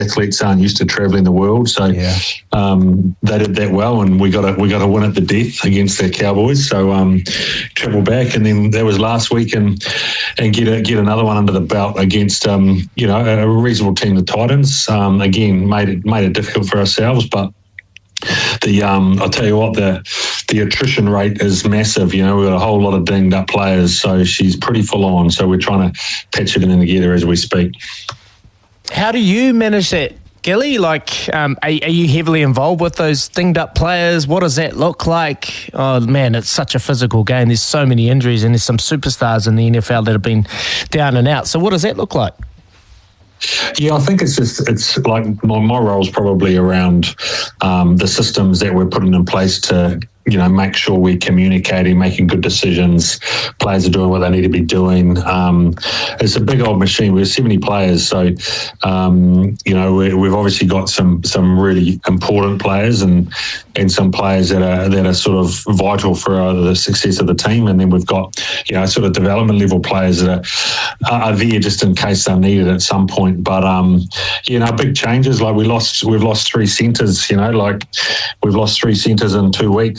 athletes aren't used to travelling the world, so they did that well, and we got to win at the death against the Cowboys. So travel back, and then that was last week, and get another one under the belt against a reasonable team, the Titans. Again, made it difficult for ourselves, but I'll tell you what, the attrition rate is massive. We've got a whole lot of dinged up players, so she's pretty full on. So we're trying to patch it in together as we speak. How do you manage that, Gilly? Are you heavily involved with those dinged up players? What does that look like? Oh man, it's such a physical game. There's so many injuries, and there's some superstars in the NFL that have been down and out. So what does that look like? Yeah, I think it's like my role's probably around the systems that we're putting in place to make sure we're communicating, making good decisions. Players are doing what they need to be doing. It's a big old machine. We're 70 players, so we've obviously got some really important players and some players that are sort of vital for the success of the team, and then we've got sort of development level players that are there just in case they're needed at some point. But big changes, like we've lost 3 centres. We've lost 3 centres in 2 weeks.